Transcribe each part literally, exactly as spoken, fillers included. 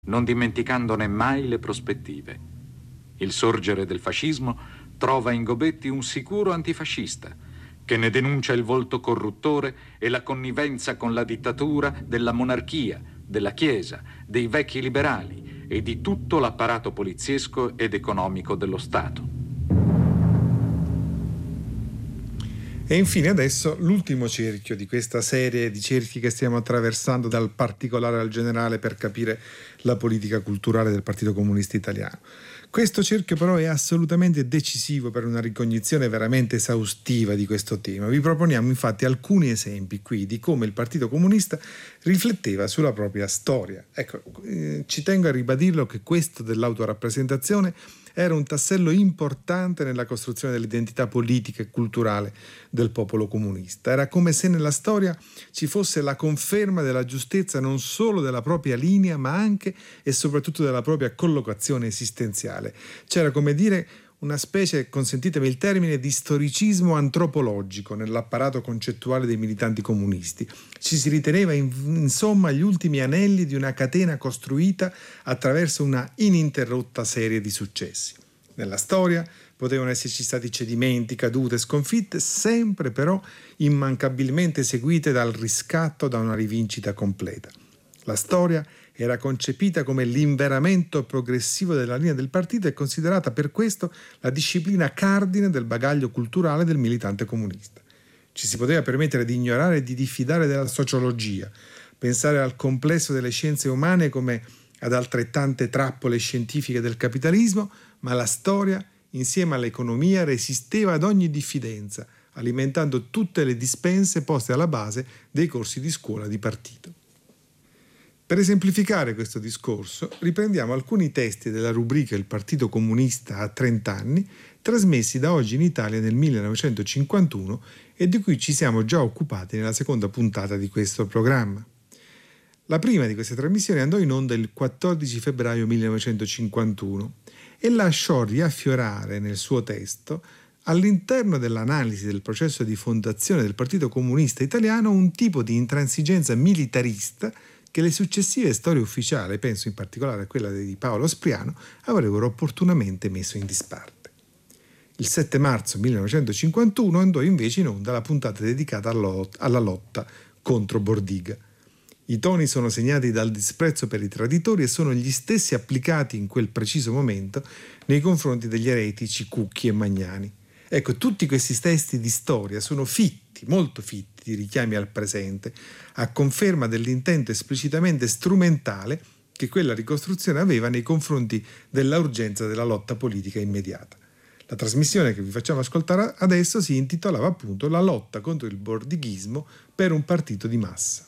non dimenticandone mai le prospettive. Il sorgere del fascismo trova in Gobetti un sicuro antifascista, che ne denuncia il volto corruttore e la connivenza con la dittatura della monarchia, della Chiesa, dei vecchi liberali e di tutto l'apparato poliziesco ed economico dello Stato. E infine adesso l'ultimo cerchio di questa serie di cerchi che stiamo attraversando dal particolare al generale per capire la politica culturale del Partito Comunista Italiano. Questo cerchio però è assolutamente decisivo per una ricognizione veramente esaustiva di questo tema. Vi proponiamo infatti alcuni esempi qui di come il Partito Comunista rifletteva sulla propria storia. Ecco, eh, ci tengo a ribadirlo che questo dell'autorappresentazione era un tassello importante nella costruzione dell'identità politica e culturale del popolo comunista. Era come se nella storia ci fosse la conferma della giustezza non solo della propria linea, ma anche e soprattutto della propria collocazione esistenziale. C'era, come dire, una specie, consentitemi il termine, di storicismo antropologico nell'apparato concettuale dei militanti comunisti. Ci si riteneva in, insomma gli ultimi anelli di una catena costruita attraverso una ininterrotta serie di successi. Nella storia potevano esserci stati cedimenti, cadute, sconfitte, sempre però immancabilmente seguite dal riscatto da una rivincita completa. La storia era concepita come l'inveramento progressivo della linea del partito e considerata per questo la disciplina cardine del bagaglio culturale del militante comunista. Ci si poteva permettere di ignorare e di diffidare della sociologia, pensare al complesso delle scienze umane come ad altrettante trappole scientifiche del capitalismo, ma la storia, insieme all'economia, resisteva ad ogni diffidenza, alimentando tutte le dispense poste alla base dei corsi di scuola di partito. Per esemplificare questo discorso, riprendiamo alcuni testi della rubrica Il Partito Comunista a trenta anni, trasmessi da Oggi in Italia nel millenovecentocinquantuno e di cui ci siamo già occupati nella seconda puntata di questo programma. La prima di queste trasmissioni andò in onda il quattordici febbraio millenovecentocinquantuno e lasciò riaffiorare nel suo testo, all'interno dell'analisi del processo di fondazione del Partito Comunista Italiano, un tipo di intransigenza militarista che le successive storie ufficiali, penso in particolare a quella di Paolo Spriano, avrebbero opportunamente messo in disparte. Il sette marzo millenovecentocinquantuno andò invece in onda la puntata dedicata alla lotta contro Bordiga. I toni sono segnati dal disprezzo per i traditori e sono gli stessi applicati in quel preciso momento nei confronti degli eretici Cucchi e Magnani. Ecco, tutti questi testi di storia sono fitti, molto fitti, di richiami al presente, a conferma dell'intento esplicitamente strumentale che quella ricostruzione aveva nei confronti della urgenza della lotta politica immediata. La trasmissione che vi facciamo ascoltare adesso si intitolava appunto La lotta contro il bordighismo per un partito di massa.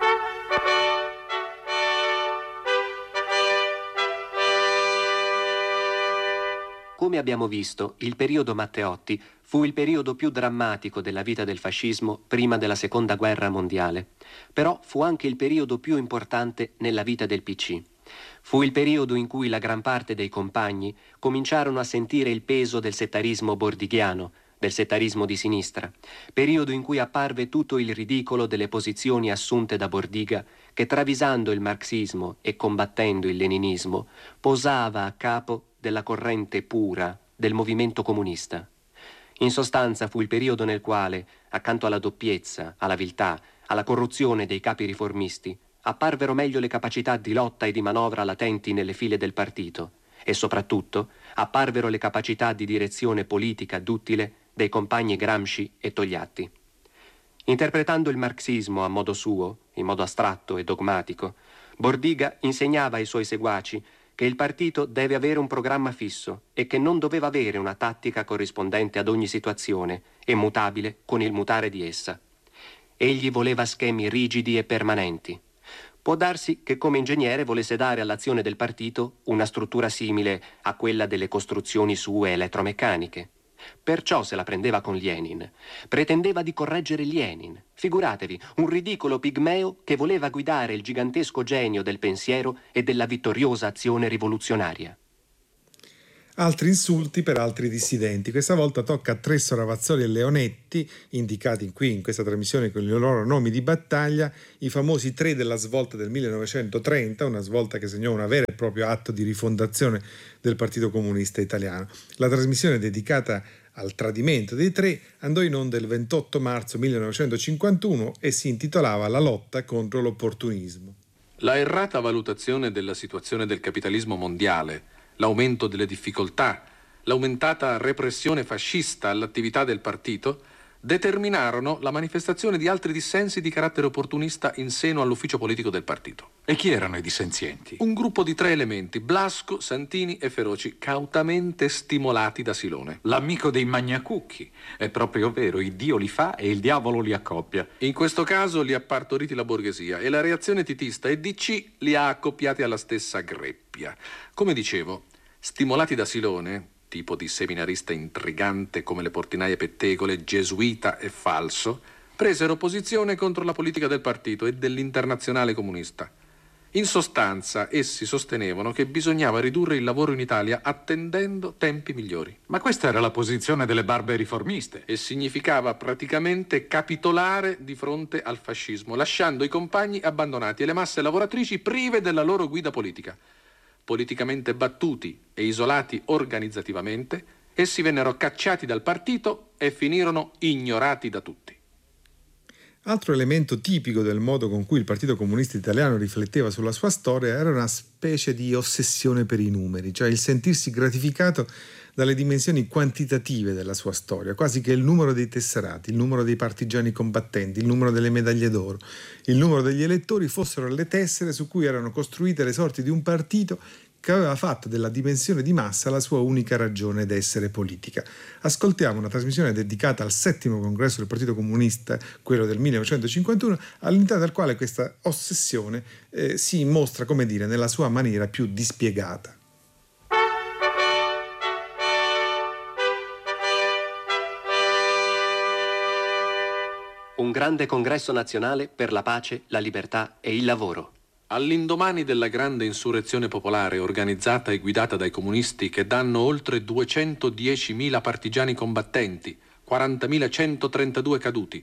Come abbiamo visto, il periodo Matteotti fu il periodo più drammatico della vita del fascismo prima della Seconda Guerra Mondiale, però fu anche il periodo più importante nella vita del P C. Fu il periodo in cui la gran parte dei compagni cominciarono a sentire il peso del settarismo bordighiano, del settarismo di sinistra, periodo in cui apparve tutto il ridicolo delle posizioni assunte da Bordiga, che travisando il marxismo e combattendo il leninismo, posava a capo della corrente pura del movimento comunista. In sostanza fu il periodo nel quale, accanto alla doppiezza, alla viltà, alla corruzione dei capi riformisti, apparvero meglio le capacità di lotta e di manovra latenti nelle file del partito e soprattutto apparvero le capacità di direzione politica duttile dei compagni Gramsci e Togliatti. Interpretando il marxismo a modo suo, in modo astratto e dogmatico, Bordiga insegnava ai suoi seguaci che il partito deve avere un programma fisso e che non doveva avere una tattica corrispondente ad ogni situazione e mutabile con il mutare di essa. Egli voleva schemi rigidi e permanenti. Può darsi che come ingegnere volesse dare all'azione del partito una struttura simile a quella delle costruzioni sue elettromeccaniche. Perciò se la prendeva con Lenin. Pretendeva di correggere Lenin. Figuratevi, un ridicolo pigmeo che voleva guidare il gigantesco genio del pensiero e della vittoriosa azione rivoluzionaria. Altri insulti per altri dissidenti. Questa volta tocca a Tresso, Ravazzoli e Leonetti, indicati qui in questa trasmissione con i loro nomi di battaglia, i famosi tre della svolta del millenovecentotrenta, una svolta che segnò una vera e propria atto di rifondazione del Partito Comunista Italiano. La trasmissione dedicata al tradimento dei tre andò in onda il ventotto marzo millenovecentocinquantuno e si intitolava La lotta contro l'opportunismo. La errata valutazione della situazione del capitalismo mondiale, l'aumento delle difficoltà, l'aumentata repressione fascista all'attività del partito, determinarono la manifestazione di altri dissensi di carattere opportunista in seno all'ufficio politico del partito. E chi erano i dissenzienti? Un gruppo di tre elementi, Blasco, Santini e Feroci, cautamente stimolati da Silone. L'amico dei Magnacucchi. È proprio vero, il Dio li fa e il diavolo li accoppia. In questo caso li ha partoriti la borghesia e la reazione titista e D C li ha accoppiati alla stessa greppia. Come dicevo, stimolati da Silone, tipo di seminarista intrigante come le portinaie pettegole, gesuita e falso, presero posizione contro la politica del partito e dell'internazionale comunista. In sostanza, essi sostenevano che bisognava ridurre il lavoro in Italia attendendo tempi migliori. Ma questa era la posizione delle barbe riformiste. E significava praticamente capitolare di fronte al fascismo, lasciando i compagni abbandonati e le masse lavoratrici prive della loro guida politica. Politicamente battuti e isolati organizzativamente, essi vennero cacciati dal partito e finirono ignorati da tutti. Altro elemento tipico del modo con cui il Partito Comunista Italiano rifletteva sulla sua storia era una specie di ossessione per i numeri, cioè il sentirsi gratificato dalle dimensioni quantitative della sua storia, quasi che il numero dei tesserati, il numero dei partigiani combattenti, il numero delle medaglie d'oro, il numero degli elettori fossero le tessere su cui erano costruite le sorti di un partito che aveva fatto della dimensione di massa la sua unica ragione d'essere politica. Ascoltiamo una trasmissione dedicata al settimo congresso del Partito Comunista, quello del millenovecentocinquantuno, all'interno del quale questa ossessione eh, si mostra, come dire, nella sua maniera più dispiegata. Un grande congresso nazionale per la pace, la libertà e il lavoro. All'indomani della grande insurrezione popolare organizzata e guidata dai comunisti che danno oltre duecentodiecimila partigiani combattenti, quarantamilacentotrentadue caduti,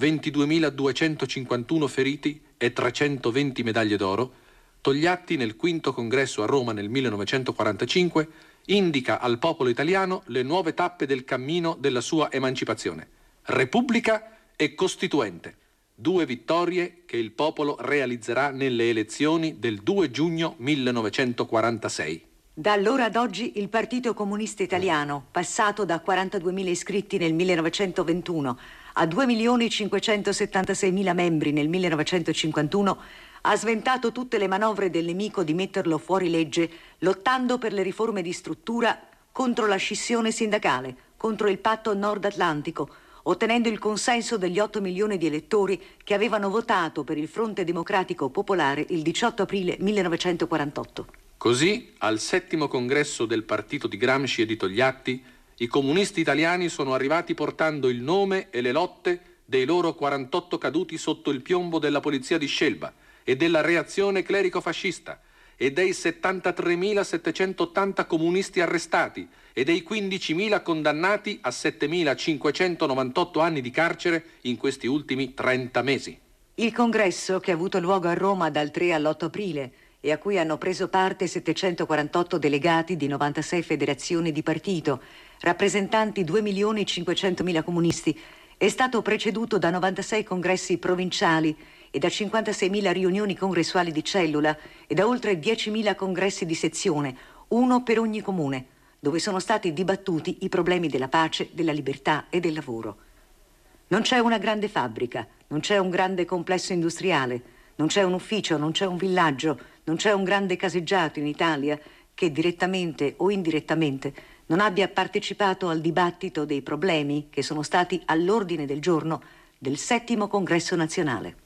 ventiduemiladuecentocinquantuno feriti e trecentoventi medaglie d'oro, Togliatti nel quinto congresso a Roma nel millenovecentoquarantacinque indica al popolo italiano le nuove tappe del cammino della sua emancipazione. Repubblica e Costituente. Due vittorie che il popolo realizzerà nelle elezioni del due giugno millenovecentoquarantasei. Da allora ad oggi il Partito Comunista Italiano, passato da quarantaduemila iscritti nel millenovecentoventuno a due milioni cinquecentosettantaseimila membri nel millenovecentocinquantuno, ha sventato tutte le manovre del nemico di metterlo fuori legge, lottando per le riforme di struttura, contro la scissione sindacale, contro il patto Nord Atlantico, ottenendo il consenso degli otto milioni di elettori che avevano votato per il Fronte Democratico Popolare il diciotto aprile millenovecentoquarantotto. Così, al settimo congresso del partito di Gramsci e di Togliatti, i comunisti italiani sono arrivati portando il nome e le lotte dei loro quarantotto caduti sotto il piombo della polizia di Scelba e della reazione clerico-fascista e dei settantatremilasettecentottanta comunisti arrestati e dei quindicimila condannati a settemilacinquecentonovantotto anni di carcere in questi ultimi trenta mesi. Il congresso, che ha avuto luogo a Roma dal tre all'otto aprile e a cui hanno preso parte settecentoquarantotto delegati di novantasei federazioni di partito, rappresentanti due milioni cinquecentomila comunisti, è stato preceduto da novantasei congressi provinciali e da cinquantaseimila riunioni congressuali di cellula e da oltre diecimila congressi di sezione, uno per ogni comune, dove sono stati dibattuti i problemi della pace, della libertà e del lavoro. Non c'è una grande fabbrica, non c'è un grande complesso industriale, non c'è un ufficio, non c'è un villaggio, non c'è un grande caseggiato in Italia che direttamente o indirettamente non abbia partecipato al dibattito dei problemi che sono stati all'ordine del giorno del settimo congresso nazionale.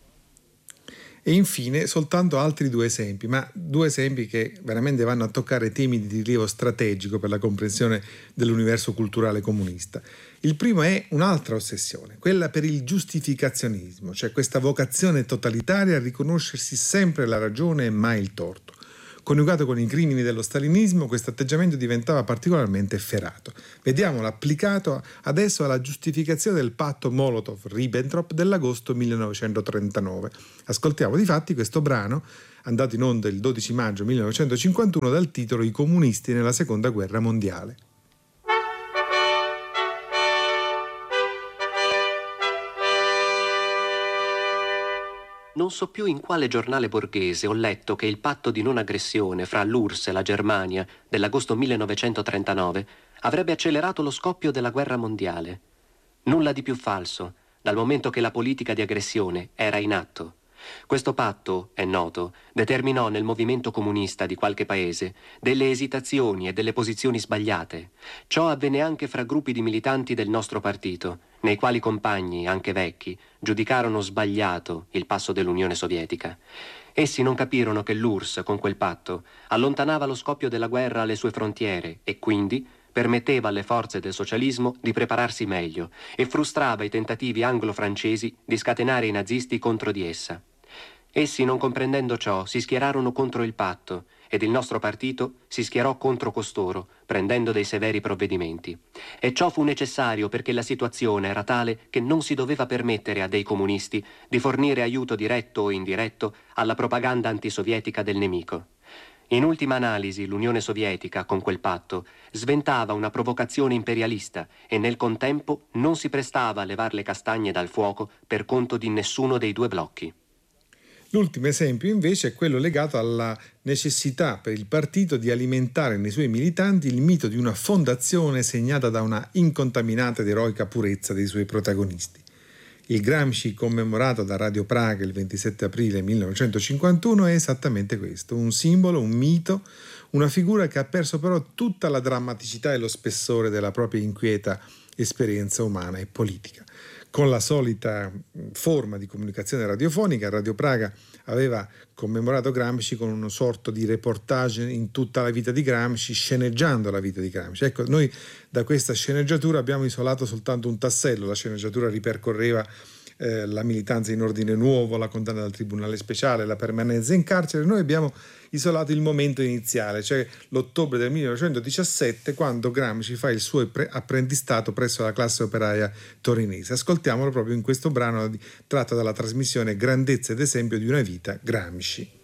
E infine soltanto altri due esempi, ma due esempi che veramente vanno a toccare temi di rilievo strategico per la comprensione dell'universo culturale comunista. Il primo è un'altra ossessione, quella per il giustificazionismo, cioè questa vocazione totalitaria a riconoscersi sempre la ragione e mai il torto. Coniugato con i crimini dello stalinismo, questo atteggiamento diventava particolarmente efferato. Vediamolo applicato adesso alla giustificazione del patto Molotov-Ribbentrop dell'agosto millenovecentotrentanove. Ascoltiamo difatti questo brano, andato in onda il dodici maggio millenovecentocinquantuno, dal titolo I comunisti nella seconda guerra mondiale. Non so più in quale giornale borghese ho letto che il patto di non aggressione fra l'U R S S e la Germania dell'agosto millenovecentotrentanove avrebbe accelerato lo scoppio della guerra mondiale. Nulla di più falso, dal momento che la politica di aggressione era in atto. Questo patto, è noto, determinò nel movimento comunista di qualche paese delle esitazioni e delle posizioni sbagliate. Ciò avvenne anche fra gruppi di militanti del nostro partito, nei quali compagni, anche vecchi, giudicarono sbagliato il passo dell'Unione Sovietica. Essi non capirono che l'U R S S con quel patto allontanava lo scoppio della guerra alle sue frontiere e quindi permetteva alle forze del socialismo di prepararsi meglio e frustrava i tentativi anglo-francesi di scatenare i nazisti contro di essa. Essi, non comprendendo ciò, si schierarono contro il patto ed il nostro partito si schierò contro costoro, prendendo dei severi provvedimenti. E ciò fu necessario perché la situazione era tale che non si doveva permettere a dei comunisti di fornire aiuto diretto o indiretto alla propaganda antisovietica del nemico. In ultima analisi, l'Unione Sovietica, con quel patto, sventava una provocazione imperialista e nel contempo non si prestava a levar le castagne dal fuoco per conto di nessuno dei due blocchi. L'ultimo esempio invece è quello legato alla necessità per il partito di alimentare nei suoi militanti il mito di una fondazione segnata da una incontaminata ed eroica purezza dei suoi protagonisti. Il Gramsci commemorato da Radio Praga il ventisette aprile millenovecentocinquantuno è esattamente questo, un simbolo, un mito, una figura che ha perso però tutta la drammaticità e lo spessore della propria inquieta esperienza umana e politica. Con la solita forma di comunicazione radiofonica, Radio Praga aveva commemorato Gramsci con una sorta di reportage in tutta la vita di Gramsci, sceneggiando la vita di Gramsci. Ecco, noi da questa sceneggiatura abbiamo isolato soltanto un tassello. La sceneggiatura ripercorreva eh, la militanza in ordine nuovo, la condanna dal tribunale speciale, la permanenza in carcere. Noi abbiamo isolato il momento iniziale, cioè l'ottobre del millenovecentodiciassette, quando Gramsci fa il suo pre- apprendistato presso la classe operaia torinese. Ascoltiamolo proprio in questo brano tratto dalla trasmissione Grandezza ed esempio di una vita, Gramsci.